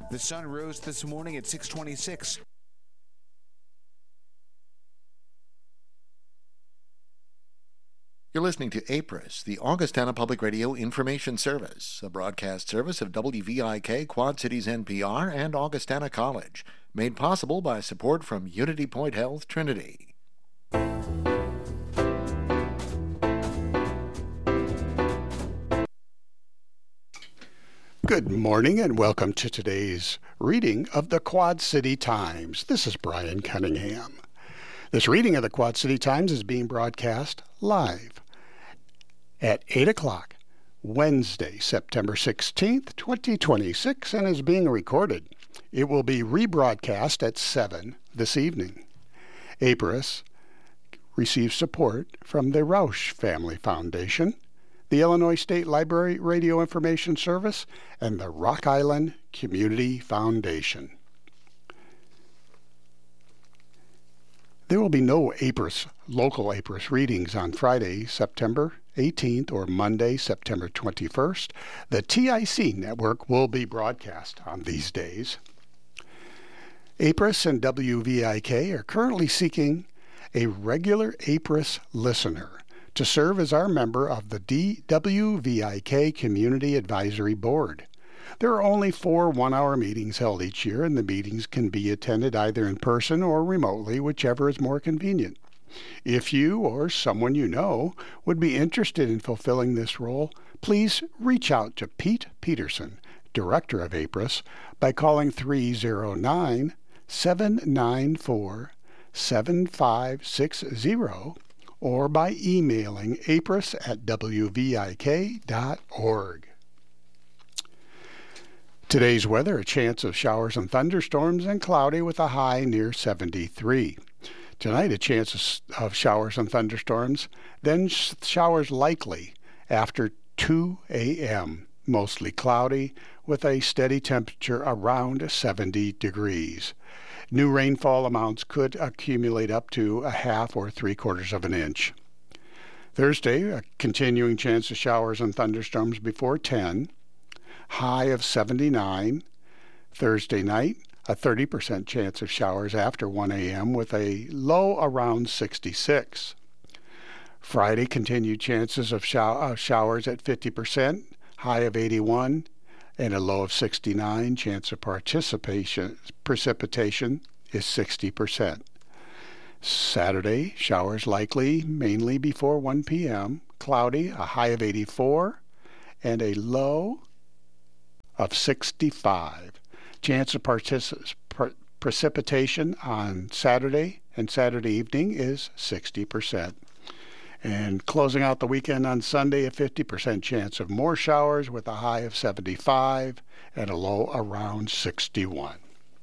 The sun rose this morning at 6:26. You're listening to APRIS, the Augustana Public Radio Information Service, a broadcast service of WVIK, Quad Cities NPR, and Augustana College, made possible by support from Unity Point Health Trinity. Good morning and welcome to today's reading of the Quad City Times. This is Brian Cunningham. This reading of the Quad City Times is being broadcast live at 8 o'clock, Wednesday, September 16th, 2026, and is being recorded. It will be rebroadcast at 7 this evening. APRIS receives support from the Roush Family Foundation, the Illinois State Library Radio Information Service, and the Rock Island Community Foundation. There will be no local APRIS readings on Friday, September 18th or Monday, September 21st. The TIC network will be broadcast on these days. APRIS and WVIK are currently seeking a regular APRIS listener to serve as our member of the WVIK Community Advisory Board. There are only 4 one-hour meetings held each year, and the meetings can be attended either in person or remotely, whichever is more convenient. If you or someone you know would be interested in fulfilling this role, please reach out to Pete Peterson, Director of APRIS, by calling 309-794-7560 or by emailing apris@wvik.org. Today's weather, a chance of showers and thunderstorms and cloudy with a high near 73. Tonight, a chance of showers and thunderstorms, then showers likely after 2 a.m., mostly cloudy with a steady temperature around 70 degrees. New rainfall amounts could accumulate up to a half or 3/4 of an inch. Thursday, a continuing chance of showers and thunderstorms before 10, high of 79. Thursday night, a 30% chance of showers after 1 a.m. with a low around 66. Friday, continued chances of showers at 50%, high of 81, and a low of 69. Chance of precipitation is 60%. Saturday, showers likely mainly before 1 p.m., cloudy, a high of 84, and a low of 65. Chance of precipitation on Saturday and Saturday evening is 60%. And closing out the weekend on Sunday, a 50% chance of more showers with a high of 75 and a low around 61.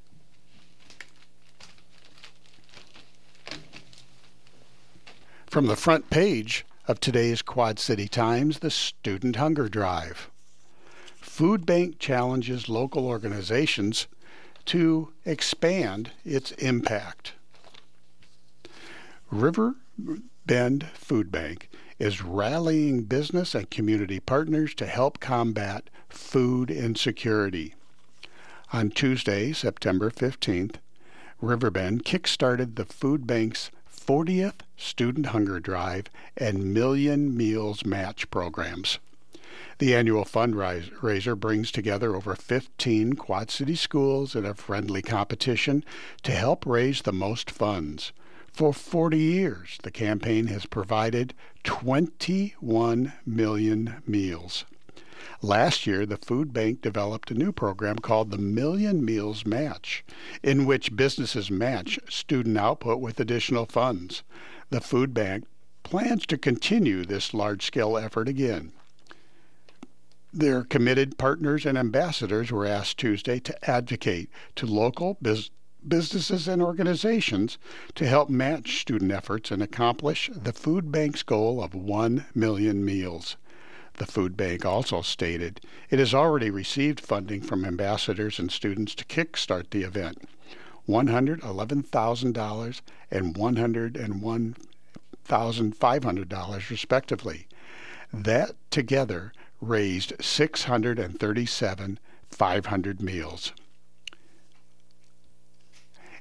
From the front page of today's Quad City Times, the Student Hunger Drive. Food Bank challenges local organizations to expand its impact. River Bend Food Bank is rallying business and community partners to help combat food insecurity. On Tuesday, September 15th, Riverbend kickstarted the Food Bank's 40th Student Hunger Drive and Million Meals Match programs. The annual fundraiser brings together over 15 Quad City schools in a friendly competition to help raise the most funds. For 40 years, the campaign has provided 21 million meals. Last year, the food bank developed a new program called the Million Meals Match, in which businesses match student output with additional funds. The food bank plans to continue this large-scale effort again. Their committed partners and ambassadors were asked Tuesday to advocate to local businesses and organizations to help match student efforts and accomplish the food bank's goal of 1 million meals. The food bank also stated it has already received funding from ambassadors and students to kickstart the event, $111,000 and $101,500 respectively. That together raised 637,500 meals.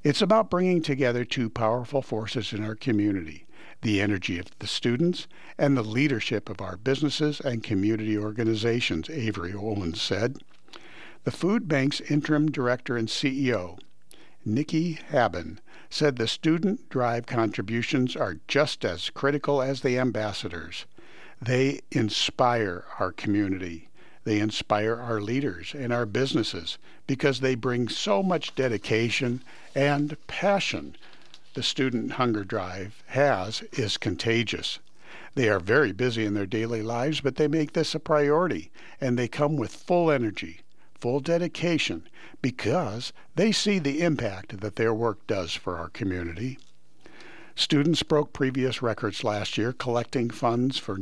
It's about bringing together two powerful forces in our community, the energy of the students and the leadership of our businesses and community organizations, Avery Owens said. The food bank's interim director and CEO, Nikki Haben, said the student drive contributions are just as critical as the ambassadors. They inspire our community. They inspire our leaders and our businesses because they bring so much dedication and passion. The student hunger drive is contagious. They are very busy in their daily lives, but they make this a priority, and they come with full energy, full dedication, because they see the impact that their work does for our community. Students broke previous records last year, collecting funds for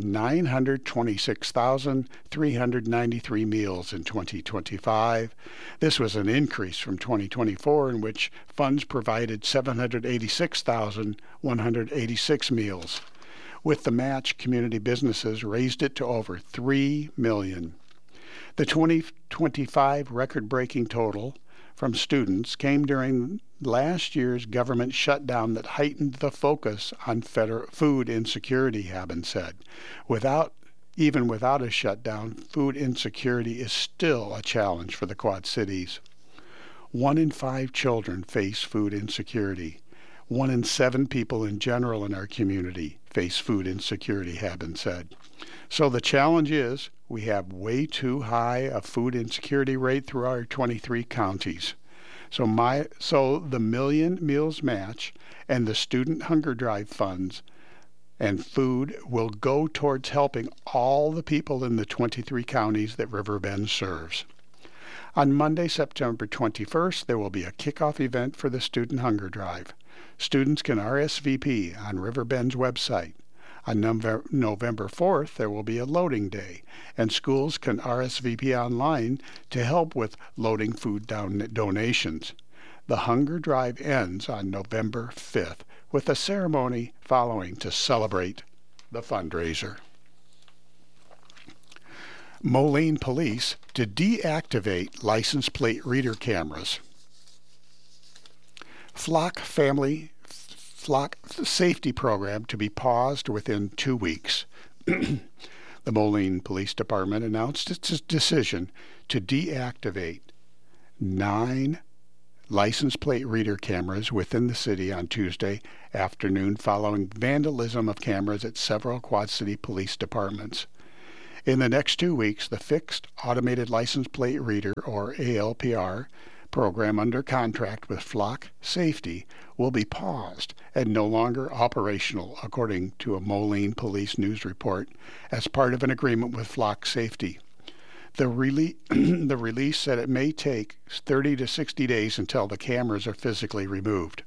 926,393 meals in 2025. This was an increase from 2024, in which funds provided 786,186 meals. With the match, community businesses raised it to over $3 million. The 2025 record-breaking total from students came during last year's government shutdown that heightened the focus on food insecurity, Haben said. Even without a shutdown, food insecurity is still a challenge for the Quad Cities. 1 in 5 children face food insecurity. 1 in 7 people in general in our community face food insecurity, Haben said. So the challenge is we have way too high a food insecurity rate through our 23 counties. So the Million Meals Match and the Student Hunger Drive funds and food will go towards helping all the people in the 23 counties that Riverbend serves. On Monday, September 21st, there will be a kickoff event for the Student Hunger Drive. Students can RSVP on Riverbend's website. On November 4th, there will be a loading day, and schools can RSVP online to help with loading food donations. The Hunger Drive ends on November 5th, with a ceremony following to celebrate the fundraiser. Moline Police to deactivate license plate reader cameras. Flock safety program to be paused within 2 weeks. The Moline Police Department announced its decision to deactivate 9 license plate reader cameras within the city on Tuesday afternoon following vandalism of cameras at several Quad City police departments. In the next 2 weeks, the Fixed Automated License Plate Reader, or ALPR, program under contract with Flock Safety will be paused and no longer operational, according to a Moline Police News report, as part of an agreement with Flock Safety. The release said it may take 30 to 60 days until the cameras are physically removed.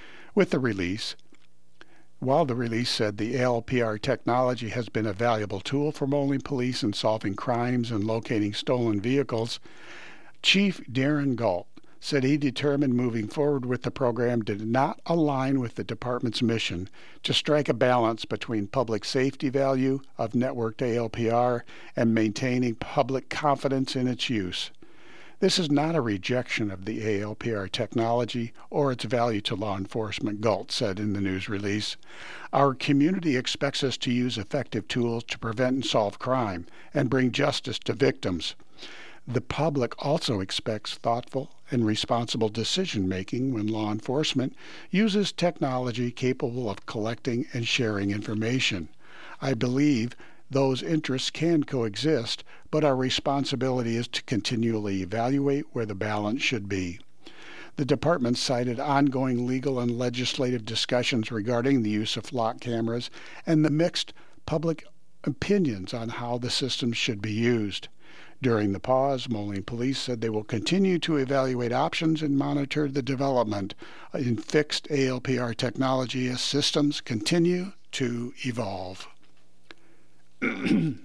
While the release said the ALPR technology has been a valuable tool for Moline Police in solving crimes and locating stolen vehicles, Chief Darren Galt said he determined moving forward with the program did not align with the department's mission to strike a balance between public safety value of networked ALPR and maintaining public confidence in its use. This is not a rejection of the ALPR technology or its value to law enforcement, Galt said in the news release. Our community expects us to use effective tools to prevent and solve crime and bring justice to victims. The public also expects thoughtful and responsible decision-making when law enforcement uses technology capable of collecting and sharing information. I believe those interests can coexist, but our responsibility is to continually evaluate where the balance should be. The department cited ongoing legal and legislative discussions regarding the use of flock cameras and the mixed public opinions on how the system should be used. During the pause, Moline Police said they will continue to evaluate options and monitor the development in fixed ALPR technology as systems continue to evolve. In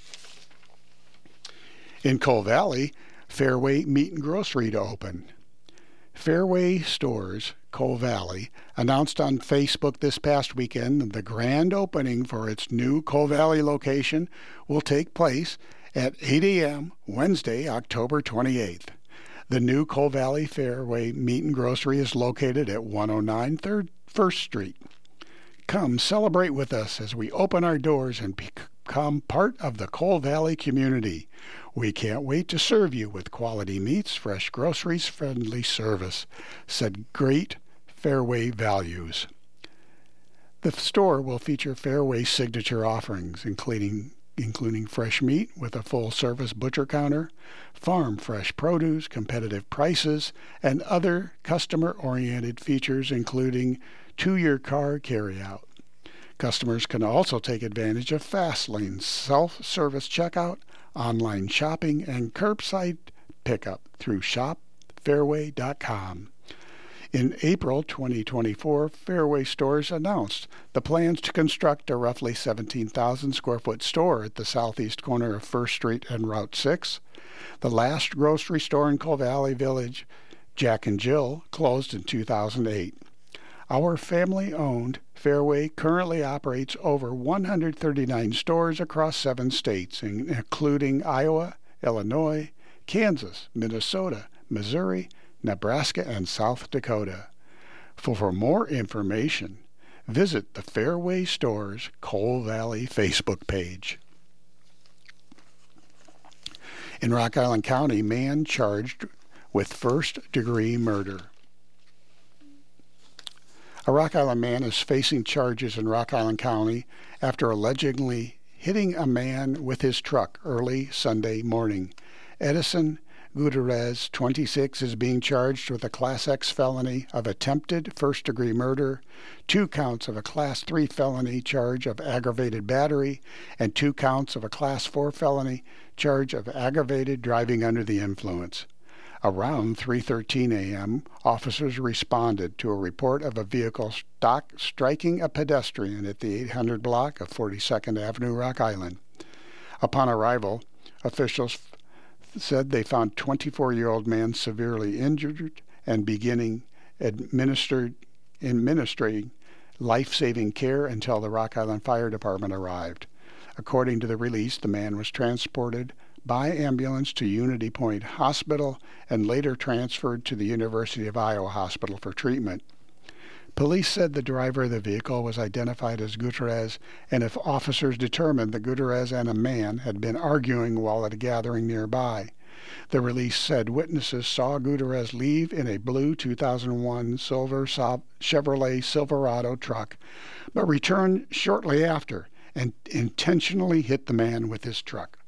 Coal Valley, Fairway Meat and Grocery to open. Fairway Stores, Coal Valley, announced on Facebook this past weekend the grand opening for its new Coal Valley location will take place at 8 a.m. Wednesday, October 28th. The new Coal Valley Fairway Meat and Grocery is located at 109 1st Street. Come celebrate with us as we open our doors and become part of the Coal Valley community. We can't wait to serve you with quality meats, fresh groceries, friendly service, said Great Fairway Values. The store will feature Fairway signature offerings, including fresh meat with a full-service butcher counter, farm fresh produce, competitive prices, and other customer-oriented features, including 2-year car carryout. Customers can also take advantage of Fastlane self-service checkout, online shopping, and curbside pickup through shopfairway.com. In April 2024, Fairway Stores announced the plans to construct a roughly 17,000 square foot store at the southeast corner of 1st Street and Route 6. The last grocery store in Coal Valley Village, Jack and Jill, closed in 2008. Our family-owned Fairway currently operates over 139 stores across 7 states, including Iowa, Illinois, Kansas, Minnesota, Missouri, Nebraska, and South Dakota. For more information, visit the Fairway Stores Coal Valley Facebook page. In Rock Island County, man charged with first-degree murder. A Rock Island man is facing charges in Rock Island County after allegedly hitting a man with his truck early Sunday morning. Edison Gutierrez, 26, is being charged with a Class X felony of attempted first-degree murder, 2 counts of a Class 3 felony charge of aggravated battery, and 2 counts of a Class 4 felony charge of aggravated driving under the influence. Around 3:13 a.m., officers responded to a report of a vehicle striking a pedestrian at the 800 block of 42nd Avenue, Rock Island. Upon arrival, officials said they found 24-year-old man severely injured and beginning administering life-saving care until the Rock Island Fire Department arrived. According to the release, the man was transported by ambulance to Unity Point Hospital and later transferred to the University of Iowa Hospital for treatment. Police said the driver of the vehicle was identified as Gutierrez, and if officers determined that Gutierrez and a man had been arguing while at a gathering nearby. The release said witnesses saw Gutierrez leave in a blue 2001 silver Chevrolet Silverado truck, but returned shortly after and intentionally hit the man with his truck.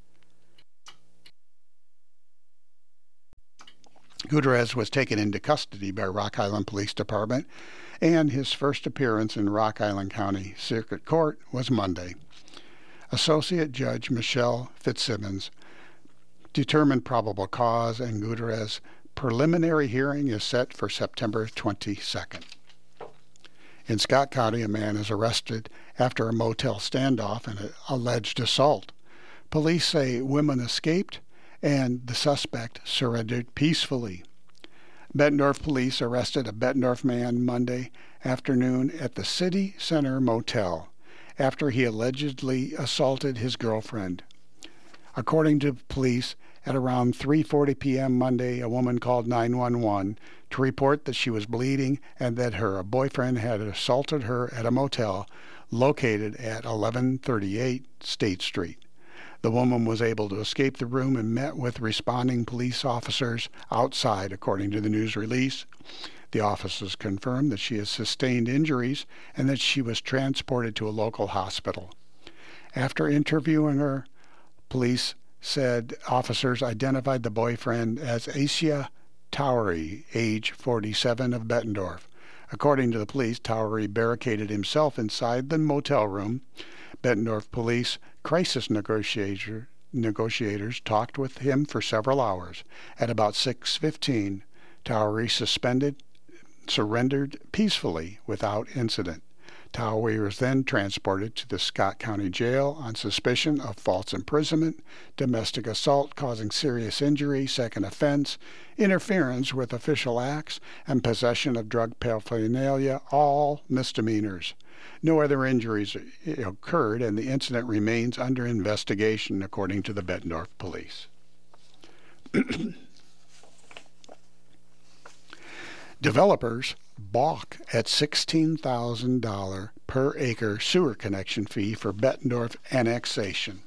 Gutierrez was taken into custody by Rock Island Police Department, and his first appearance in Rock Island County Circuit Court was Monday. Associate Judge Michelle Fitzsimmons determined probable cause, and Gutierrez's preliminary hearing is set for September 22nd. In Scott County, a man is arrested after a motel standoff and an alleged assault. Police say women escaped and the suspect surrendered peacefully. Bettendorf police arrested a Bettendorf man Monday afternoon at the City Center Motel after he allegedly assaulted his girlfriend. According to police, at around 3:40 p.m. Monday, a woman called 911 to report that she was bleeding and that her boyfriend had assaulted her at a motel located at 1138 State Street. The woman was able to escape the room and met with responding police officers outside, according to the news release. The officers confirmed that she has sustained injuries and that she was transported to a local hospital. After interviewing her, police said officers identified the boyfriend as Asia Towery, age 47, of Bettendorf. According to the police, Towery barricaded himself inside the motel room. Bettendorf police crisis negotiators talked with him for several hours. At about 6:15, Towery surrendered peacefully without incident. Towery was then transported to the Scott County Jail on suspicion of false imprisonment, domestic assault causing serious injury, second offense, interference with official acts, and possession of drug paraphernalia, all misdemeanors. No other injuries occurred, and the incident remains under investigation, according to the Bettendorf police. Developers balk at $16,000 per acre sewer connection fee for Bettendorf annexation.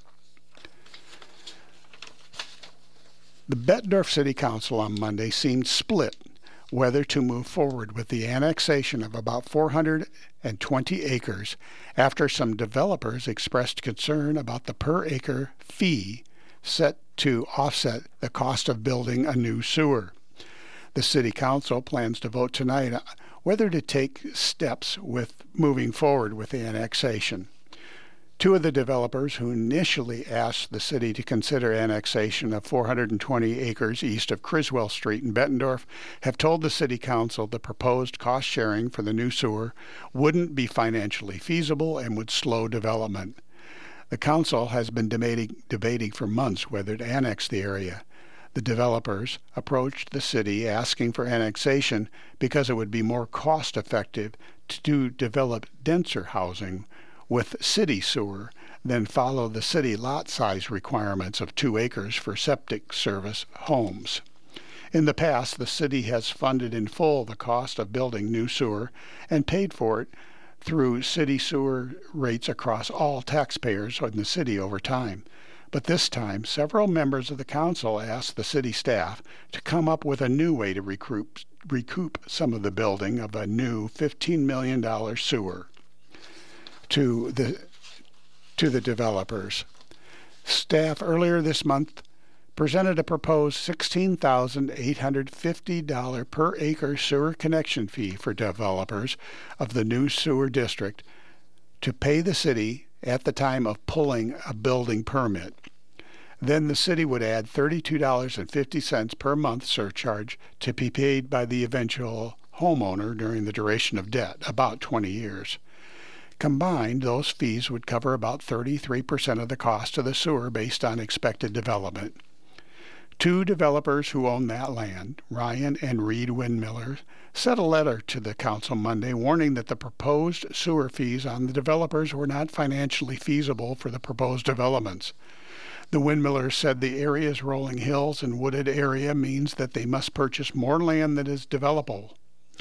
The Bettendorf City Council on Monday seemed split whether to move forward with the annexation of about 420 acres after some developers expressed concern about the per-acre fee set to offset the cost of building a new sewer. The City Council plans to vote tonight whether to take steps with moving forward with the annexation. Two of the developers who initially asked the city to consider annexation of 420 acres east of Criswell Street in Bettendorf have told the City Council the proposed cost sharing for the new sewer wouldn't be financially feasible and would slow development. The council has been debating for months whether to annex the area. The developers approached the city asking for annexation because it would be more cost-effective to develop denser housing with city sewer than follow the city lot size requirements of 2 acres for septic service homes. In the past, the city has funded in full the cost of building new sewer and paid for it through city sewer rates across all taxpayers in the city over time. But this time, several members of the council asked the city staff to come up with a new way to recoup some of the building of a new $15 million sewer to the developers. Staff earlier this month presented a proposed $16,850 per acre sewer connection fee for developers of the new sewer district to pay the city at the time of pulling a building permit. Then the city would add $32.50 per month surcharge to be paid by the eventual homeowner during the duration of debt, about 20 years. Combined, those fees would cover about 33% of the cost of the sewer based on expected development. Two developers who own that land, Ryan and Reed Windmiller, sent a letter to the council Monday warning that the proposed sewer fees on the developers were not financially feasible for the proposed developments. The Windmillers said the area's rolling hills and wooded area means that they must purchase more land than is developable.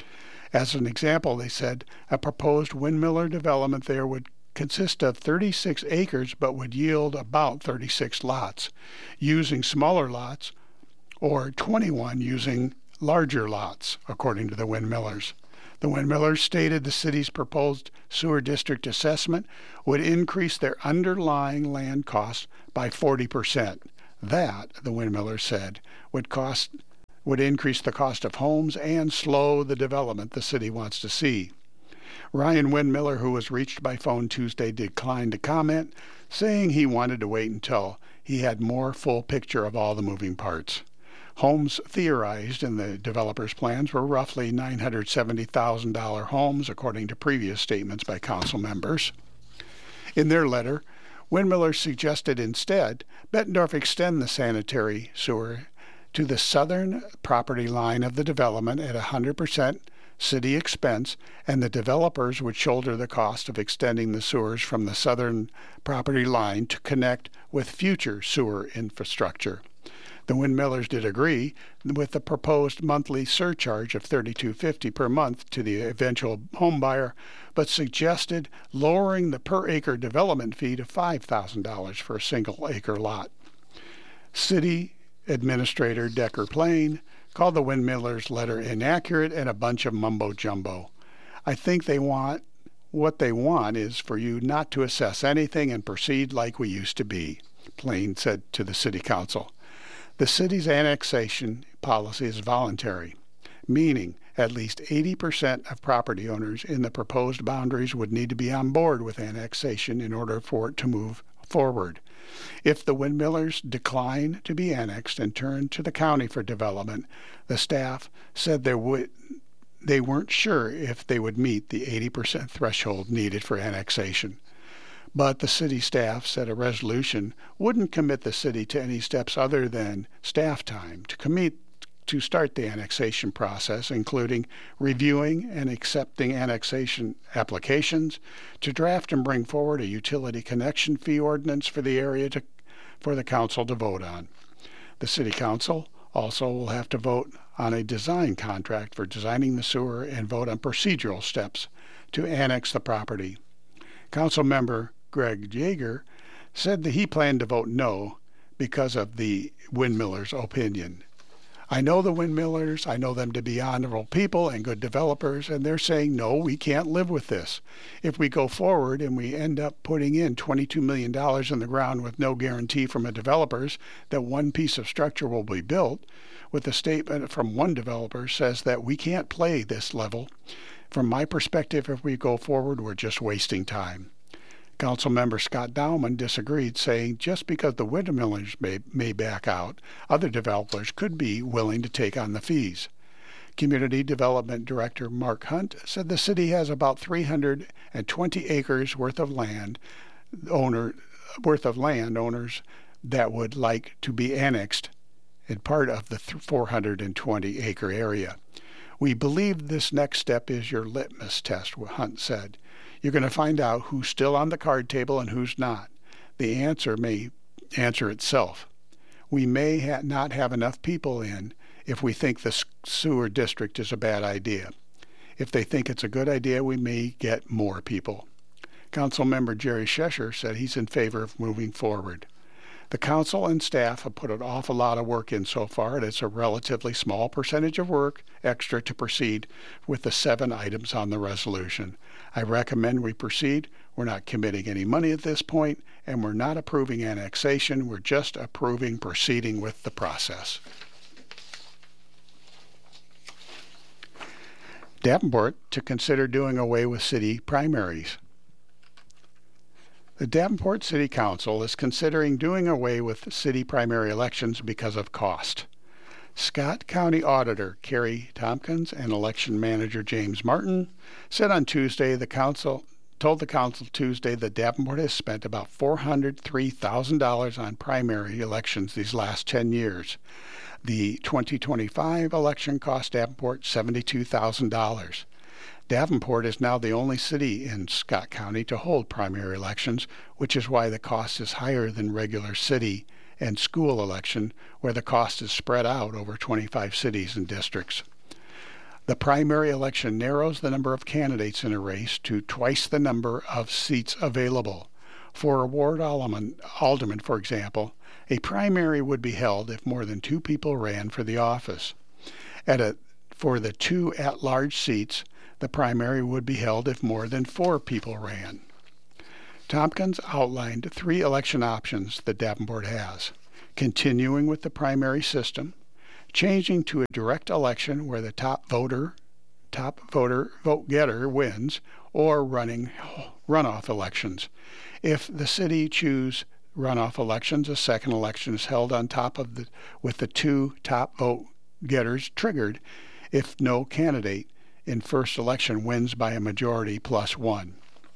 As an example, they said, a proposed Windmiller development there would consist of 36 acres but would yield about 36 lots, using smaller lots, or 21 using larger lots, according to the Windmillers. The Windmillers stated the city's proposed sewer district assessment would increase their underlying land costs by 40%. That, the Windmillers said, would increase the cost of homes and slow the development the city wants to see. Ryan Windmiller, who was reached by phone Tuesday, declined to comment, saying he wanted to wait until he had more full picture of all the moving parts. Homes theorized in the developer's plans were roughly $970,000 homes, according to previous statements by council members. In their letter, Windmiller suggested instead Bettendorf extend the sanitary sewer to the southern property line of the development at 100% city expense, and the developers would shoulder the cost of extending the sewers from the southern property line to connect with future sewer infrastructure. The Windmillers did agree with the proposed monthly surcharge of $32.50 per month to the eventual homebuyer, but suggested lowering the per-acre development fee to $5,000 for a single-acre lot. City Administrator Decker Plain called the Windmillers' letter inaccurate and a bunch of mumbo-jumbo. I think what they want is for you not to assess anything and proceed like we used to be, Plain said to the City Council. The city's annexation policy is voluntary, meaning at least 80% of property owners in the proposed boundaries would need to be on board with annexation in order for it to move forward. If the Windmillers decline to be annexed and turn to the county for development, the staff said they weren't sure if they would meet the 80% threshold needed for annexation. But the city staff said a resolution wouldn't commit the city to any steps other than staff time to start the annexation process, including reviewing and accepting annexation applications, to draft and bring forward a utility connection fee ordinance for the area for the council to vote on. The City Council Also, we'll have to vote on a design contract for designing the sewer and vote on procedural steps to annex the property. Councilmember Greg Jaeger said that he planned to vote no because of the windmillers' opinion. I know the windmillers. I know them to be honorable people and good developers, and they're saying, no, we can't live with this. If we go forward and we end up putting in $22 million in the ground with no guarantee from the developers that one piece of structure will be built, with a statement from one developer says that we can't play this level. From my perspective, if we go forward, we're just wasting time. Councilmember Scott Dowman disagreed, saying just because the windmillers may back out, other developers could be willing to take on the fees. Community Development Director Mark Hunt said the city has about 320 acres worth of land owners that would like to be annexed in part of the 420-acre area. We believe this next step is your litmus test, Hunt said. You're going to find out who's still on the card table and who's not. The answer may answer itself. We may not have enough people in if we think the sewer district is a bad idea. If they think it's a good idea, we may get more people. Councilmember Jerry Shesher said he's in favor of moving forward. The council and staff have put an awful lot of work in so far, and it's a relatively small percentage of work extra to proceed with the 7 items on the resolution. I recommend we proceed. We're not committing any money at this point, and we're not approving annexation. We're just approving proceeding with the process. Davenport to consider doing away with city primaries. The Davenport City Council is considering doing away with city primary elections because of cost. Scott County Auditor Kerry Tompkins and Election Manager James Martin said on Tuesday told the council Tuesday that Davenport has spent about $403,000 on primary elections these last 10 years. The 2025 election cost Davenport $72,000. Davenport is now the only city in Scott County to hold primary elections, which is why the cost is higher than regular city and school election, where the cost is spread out over 25 cities and districts. The primary election narrows the number of candidates in a race to twice the number of seats available. For a ward alderman, for example, a primary would be held if more than 2 people ran for the office. For the 2 at-large seats, the primary would be held if more than 4 people ran. Tompkins outlined 3 election options that Davenport has: continuing with the primary system, changing to a direct election where the top vote getter wins, or running runoff elections. If the city choose runoff elections, a second election is held on top of with the 2 top vote getters triggered if no candidate in first election wins by a majority plus 1.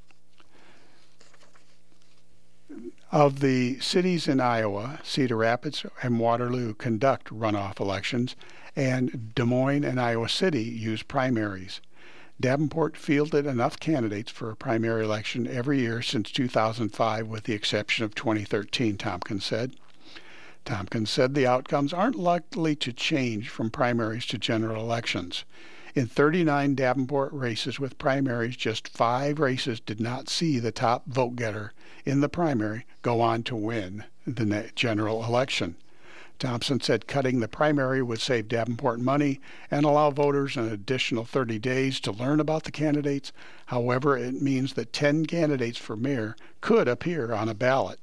Of the cities in Iowa, Cedar Rapids and Waterloo conduct runoff elections, and Des Moines and Iowa City use primaries. Davenport fielded enough candidates for a primary election every year since 2005, with the exception of 2013, Tompkins said. Tompkins said the outcomes aren't likely to change from primaries to general elections. In 39 Davenport races with primaries, just 5 races did not see the top vote-getter in the primary go on to win the general election. Thompson said cutting the primary would save Davenport money and allow voters an additional 30 days to learn about the candidates. However, it means that 10 candidates for mayor could appear on a ballot.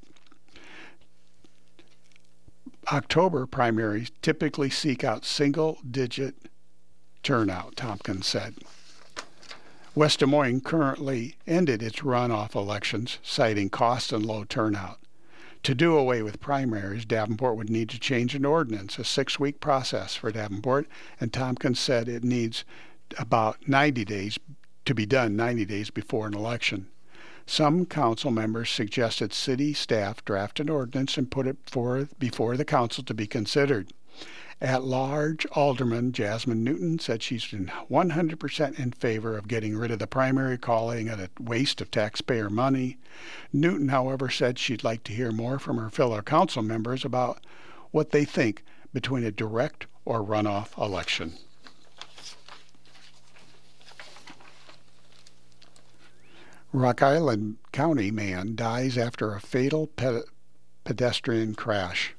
October primaries typically seek out single-digit turnout, Tompkins said. West Des Moines currently ended its runoff elections, citing cost and low turnout. To do away with primaries, Davenport would need to change an ordinance, a 6-week process for Davenport, and Tompkins said it needs about 90 days to be done 90 days before an election. Some council members suggested city staff draft an ordinance and put it before the council to be considered. At-large Alderman Jasmine Newton said she's 100% in favor of getting rid of the primary, calling it a waste of taxpayer money. Newton, however, said she'd like to hear more from her fellow council members about what they think between a direct or runoff election. Rock Island County man dies after a fatal pedestrian crash.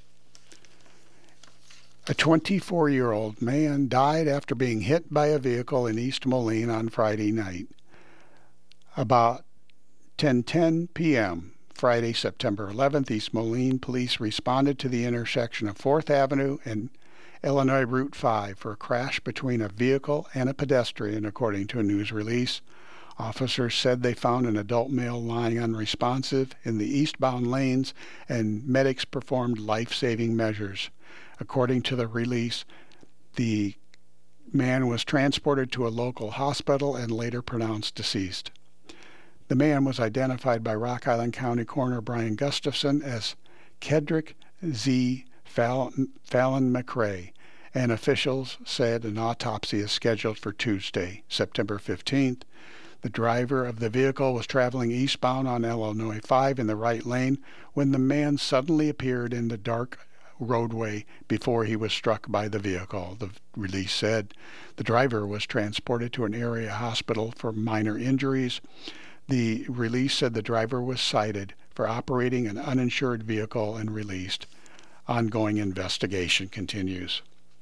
A 24-year-old man died after being hit by a vehicle in East Moline on Friday night. About 10:10 p.m. Friday, September 11th, East Moline police responded to the intersection of 4th Avenue and Illinois Route 5 for a crash between a vehicle and a pedestrian, according to a news release. Officers said they found an adult male lying unresponsive in the eastbound lanes, and medics performed life-saving measures. According to the release, the man was transported to a local hospital and later pronounced deceased. The man was identified by Rock Island County Coroner Brian Gustafson as Kedrick Z. Fallon McRae, and officials said an autopsy is scheduled for Tuesday, September 15th. The driver of the vehicle was traveling eastbound on Illinois 5 in the right lane when the man suddenly appeared in the dark roadway before he was struck by the vehicle, the release said. The driver was transported to an area hospital for minor injuries. The release said the driver was cited for operating an uninsured vehicle and released. Ongoing investigation continues.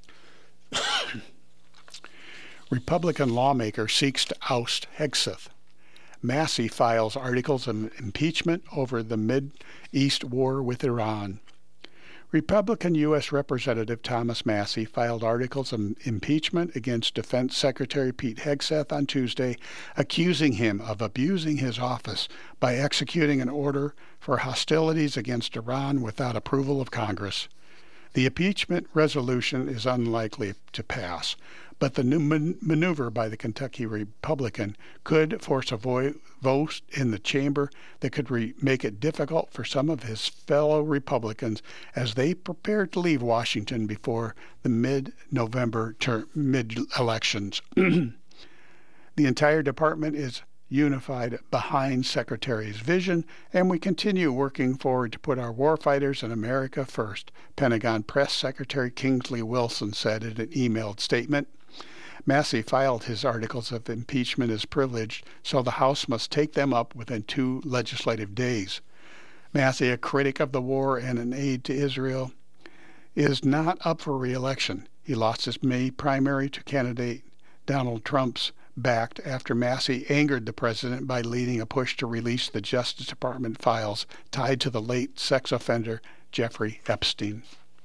Republican lawmaker seeks to oust Hegseth. Massey files articles of impeachment over the Mid-East war with Iran. Republican U.S. Representative Thomas Massey filed articles of impeachment against Defense Secretary Pete Hegseth on Tuesday, accusing him of abusing his office by executing an order for hostilities against Iran without approval of Congress. The impeachment resolution is unlikely to pass, but the new maneuver by the Kentucky Republican could force a vote in the chamber that could make it difficult for some of his fellow Republicans as they prepare to leave Washington before the mid-November mid-elections. The entire department is unified behind Secretary's vision, and we continue working forward to put our warfighters and America first, Pentagon Press Secretary Kingsley Wilson said in an emailed statement. Massey filed his articles of impeachment as privileged, so the House must take them up within 2 legislative days. Massey, a critic of the war and an aide to Israel, is not up for re-election. He lost his May primary to candidate Donald Trump's backed after Massey angered the president by leading a push to release the Justice Department files tied to the late sex offender Jeffrey Epstein.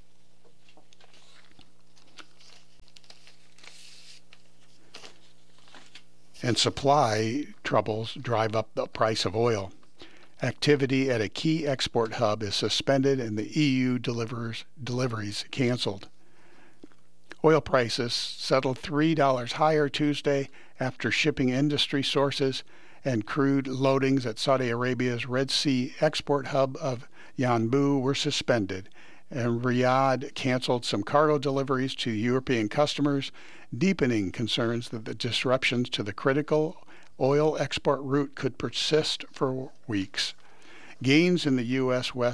And supply troubles drive up the price of oil. Activity at a key export hub is suspended and the EU deliveries canceled. Oil prices settled $3 higher Tuesday after shipping industry sources and crude loadings at Saudi Arabia's Red Sea export hub of Yanbu were suspended, and Riyadh canceled some cargo deliveries to European customers, deepening concerns that the disruptions to the critical oil export route could persist for weeks. Gains in the U.S. West